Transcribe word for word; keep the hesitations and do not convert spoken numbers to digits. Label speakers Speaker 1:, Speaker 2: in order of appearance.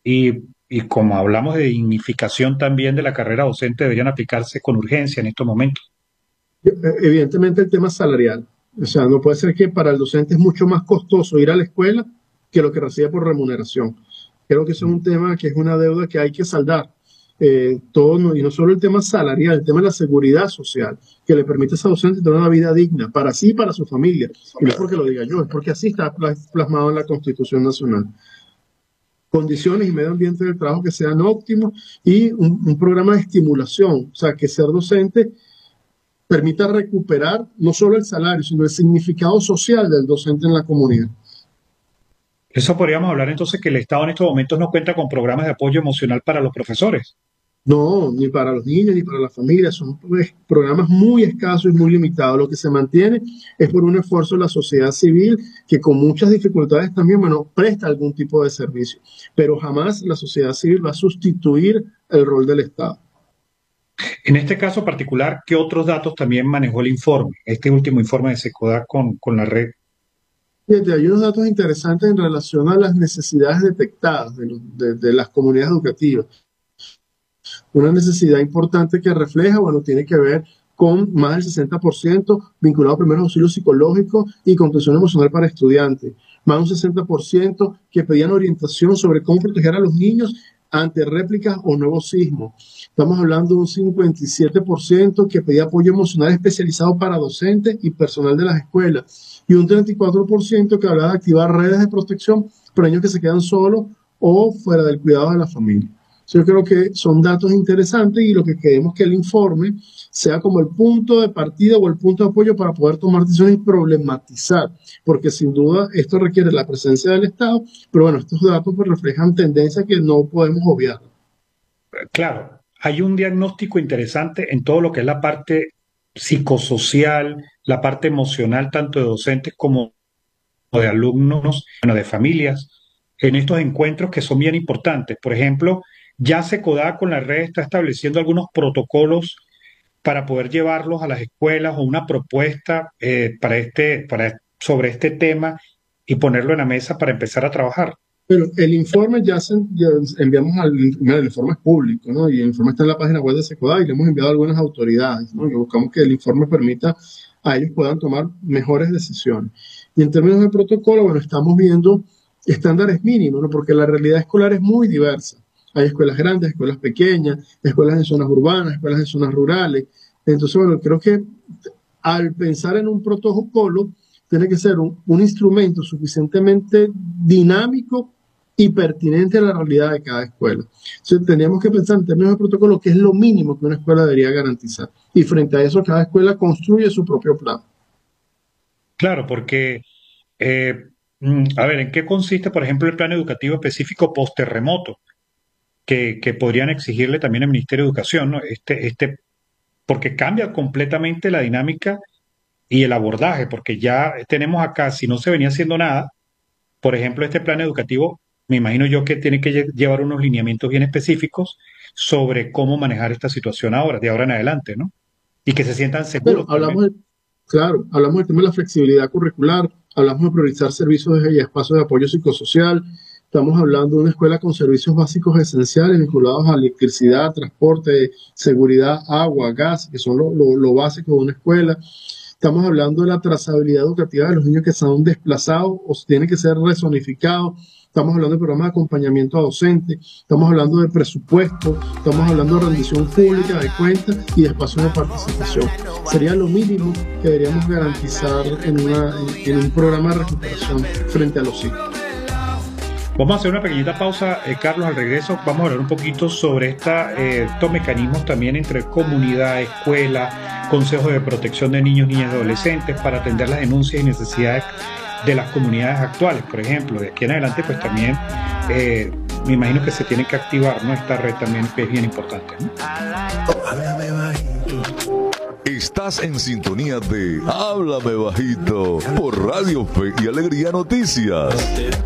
Speaker 1: y, y como hablamos de dignificación también de la carrera docente, deberían aplicarse con urgencia en estos momentos.
Speaker 2: Evidentemente el tema salarial. O sea, no puede ser que para el docente es mucho más costoso ir a la escuela que lo que recibe por remuneración. Creo que eso es un tema que es una deuda que hay que saldar. Eh, todo, no- y no solo el tema salarial, el tema de la seguridad social, que le permite a ese docente tener una vida digna para sí y para su familia. Y no es porque lo diga yo, es porque así está plas- plasmado en la Constitución Nacional. Condiciones y medio ambiente del trabajo que sean óptimos y un, un programa de estimulación, o sea, que ser docente permita recuperar no solo el salario, sino el significado social del docente en la comunidad.
Speaker 1: Eso podríamos hablar entonces que el Estado en estos momentos no cuenta con programas de apoyo emocional para los profesores.
Speaker 2: No, ni para los niños ni para las familias, son pues, programas muy escasos y muy limitados. Lo que se mantiene es por un esfuerzo de la sociedad civil que con muchas dificultades también, bueno, presta algún tipo de servicio, pero jamás la sociedad civil va a sustituir el rol del Estado.
Speaker 1: En este caso particular, ¿qué otros datos también manejó el informe? Este último informe de SECODA con, con la red.
Speaker 2: Fíjate, hay unos datos interesantes en relación a las necesidades detectadas de, los- de- de las comunidades educativas. Una necesidad importante que refleja, bueno, tiene que ver con más del sesenta por ciento vinculado a primeros auxilios psicológicos y contención emocional para estudiantes. Más de un sesenta por ciento que pedían orientación sobre cómo proteger a los niños ante réplicas o nuevos sismos. Estamos hablando de un cincuenta y siete por ciento que pedía apoyo emocional especializado para docentes y personal de las escuelas. Y un treinta y cuatro por ciento que hablaba de activar redes de protección para niños que se quedan solos o fuera del cuidado de la familia. Yo creo que son datos interesantes y lo que queremos que el informe sea como el punto de partida o el punto de apoyo para poder tomar decisiones y problematizar, porque sin duda esto requiere la presencia del Estado, pero bueno, estos datos pues reflejan tendencias que no podemos obviar.
Speaker 1: Claro, hay un diagnóstico interesante en todo lo que es la parte psicosocial, la parte emocional, tanto de docentes como de alumnos, bueno, de familias, en estos encuentros que son bien importantes. Por ejemplo, ya SECODA con la red está estableciendo algunos protocolos para poder llevarlos a las escuelas o una propuesta eh, para este, para, sobre este tema y ponerlo en la mesa para empezar a trabajar.
Speaker 2: Pero el informe ya, se, ya enviamos al mira, el informe es público, ¿no? Y el informe está en la página web de SECODA y le hemos enviado a algunas autoridades, ¿no? Y buscamos que el informe permita a ellos puedan tomar mejores decisiones. Y en términos de protocolo, bueno, estamos viendo estándares mínimos, ¿no? Porque la realidad escolar es muy diversa. Hay escuelas grandes, escuelas pequeñas, escuelas en zonas urbanas, escuelas en zonas rurales. Entonces, bueno, creo que al pensar en un protocolo, tiene que ser un, un instrumento suficientemente dinámico y pertinente a la realidad de cada escuela. Entonces, teníamos que pensar en términos de protocolo qué es lo mínimo que una escuela debería garantizar. Y frente a eso, cada escuela construye su propio plan.
Speaker 1: Claro, porque, eh, mm, a ver, ¿en qué consiste, por ejemplo, el plan educativo específico post-terremoto? Que, que podrían exigirle también al Ministerio de Educación, ¿no? Este, este, porque cambia completamente la dinámica y el abordaje, porque ya tenemos acá, si no se venía haciendo nada, por ejemplo, este plan educativo, me imagino yo que tiene que lle- llevar unos lineamientos bien específicos sobre cómo manejar esta situación ahora, de ahora en adelante, ¿no? Y que se sientan
Speaker 2: Bueno,
Speaker 1: seguros también.
Speaker 2: hablamos de, claro, hablamos del tema de la flexibilidad curricular, hablamos de priorizar servicios y espacios de apoyo psicosocial, estamos hablando de una escuela con servicios básicos esenciales vinculados a electricidad, transporte, seguridad, agua, gas, que son lo, lo, lo básico de una escuela. Estamos hablando de la trazabilidad educativa de los niños que son desplazados o tienen que ser rezonificados. Estamos hablando de programas de acompañamiento a docentes. Estamos hablando de presupuesto. Estamos hablando de rendición pública de cuentas y de espacios de participación. Sería lo mínimo que deberíamos garantizar en, una, en un programa de recuperación frente a los hijos.
Speaker 1: Vamos a hacer una pequeñita pausa, eh, Carlos, al regreso vamos a hablar un poquito sobre esta, eh, estos mecanismos también entre comunidad, escuela, consejos de protección de niños, niñas y adolescentes para atender las denuncias y necesidades de las comunidades actuales. Por ejemplo, de aquí en adelante, pues también eh, me imagino que se tiene que activar, ¿no? Esta red también que es bien importante, ¿no?
Speaker 3: Estás en sintonía de Háblame Bajito por Radio Fe y Alegría Noticias.